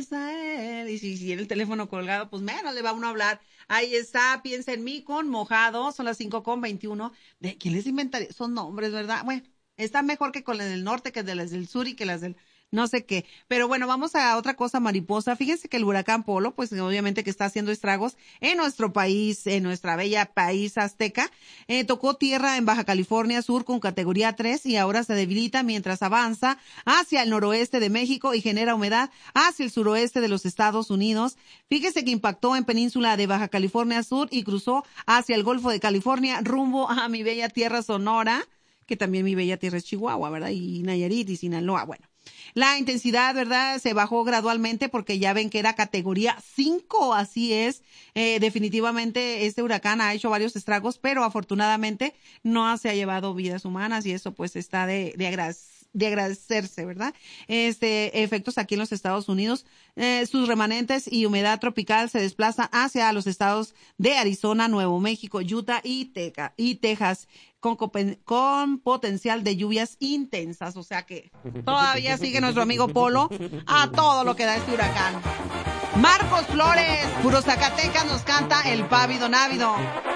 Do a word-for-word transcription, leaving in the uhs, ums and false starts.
es a él. Y si, si en el teléfono colgado, pues menos le va uno a hablar. Ahí está, piensa en mí con Mojado, son las cinco con veintiuno. ¿De quién les inventaría? Son nombres, ¿verdad? Bueno, está mejor que con las del norte, que de las del sur y que las del no sé qué. Pero bueno, vamos a otra cosa mariposa. Fíjense que el huracán Polo, pues obviamente que está haciendo estragos en nuestro país, en nuestra bella país azteca. Eh, tocó tierra en Baja California Sur con categoría tres y ahora se debilita mientras avanza hacia el noroeste de México y genera humedad hacia el suroeste de los Estados Unidos. Fíjese que impactó en península de Baja California Sur y cruzó hacia el Golfo de California rumbo a mi bella tierra Sonora, que también mi bella tierra es Chihuahua, ¿verdad? Y Nayarit y Sinaloa, bueno. La intensidad, ¿verdad? Se bajó gradualmente porque ya ven que era categoría cinco, así es. Eh, definitivamente este huracán ha hecho varios estragos, pero afortunadamente no se ha llevado vidas humanas y eso pues está de, de agradecer. de agradecerse, ¿verdad? Este, efectos aquí en los Estados Unidos, eh, sus remanentes y humedad tropical se desplazan hacia los estados de Arizona, Nuevo México, Utah y, Teca, y Texas, con, con potencial de lluvias intensas, o sea que todavía sigue nuestro amigo Polo a todo lo que da este huracán. Marcos Flores, puro Zacatecas, nos canta El Pávido Návido.